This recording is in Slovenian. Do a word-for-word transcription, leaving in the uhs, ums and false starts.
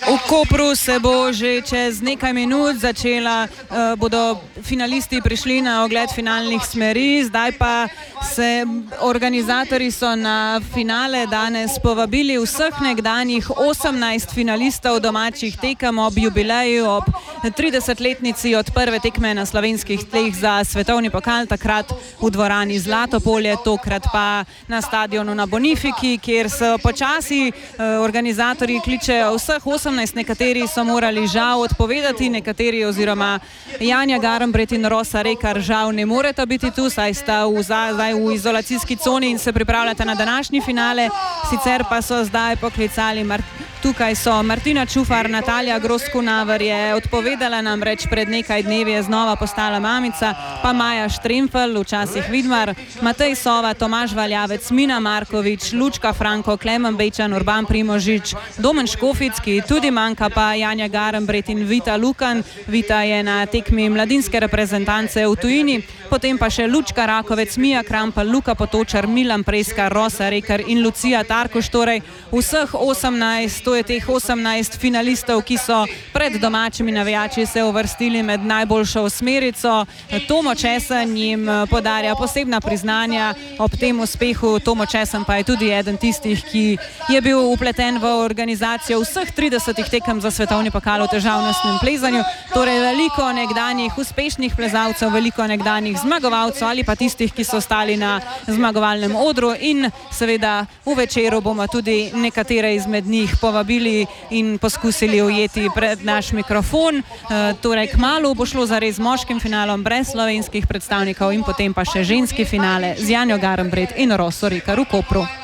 V Kopru se bo že čez nekaj minut začela, uh, bodo finalisti prišli na ogled finalnih smeri, zdaj pa se organizatorji so na finale danes povabili vseh nekdanjih osemnajst finalistov domačih tekem ob jubileju, ob tridesetletnici od prve tekme na slovenskih tleh za svetovni pokal, takrat v dvorani Zlatopolje, tokrat pa na stadionu na Bonifiki, kjer so počasi uh, organizatorji kličejo vseh osemnajst, nekateri so morali žal odpovedati, nekateri oziroma Janja Garnbret in Rosa Rekar žal ne moreta biti tu, saj sta v, zdaj v izolacijski coni in se pripravljata na današnji finale, sicer pa so zdaj poklicali Mar tukaj so Martina Čufar, Natalija Groskunaver je odpovedala, namreč pred nekaj dnevi je znova postala mamica, pa Maja Štremfelj, včasih Vidmar, Matej Sova, Tomaž Valjavec, Mina Markovič, Lučka Franko, Klemen Bejčan, Urban Primožič, Domen Škoficki, tudi manjka pa Janja Garnbret in Vita Lukan. Vita je na tekmi mladinske reprezentance v tujini, potem pa še Lučka Rakovec, Mija Krampelj, Luka Potočar, Milan Preskar, Rosa Rekar in Lucija Tarkoš, torej vseh osemnajst, to je teh osemnajst finalistov, ki so pred domačimi navijači se uvrstili med najboljšo osmerico. Tomo Česen jim podarja posebna priznanja ob tem uspehu. Tomo Česen pa je tudi eden tistih, ki je bil upleten v organizacijo vseh tridesetih tekem za svetovni pokal v težavnostnem plezanju. Torej veliko nekdanjih uspešnih plezalcev, veliko nekdanjih zmagovalcev ali pa tistih, ki so stali na zmagovalnem odru, in seveda v večeru bomo tudi nekatere izmed njih povabili in poskusili ujeti pred naš mikrofon. E, torej kmalu bo šlo zares z moškim finalom brez slovenskih predstavnikov in potem pa še ženski finale z Janjo Garnbret in Roso Rekar v Kopru.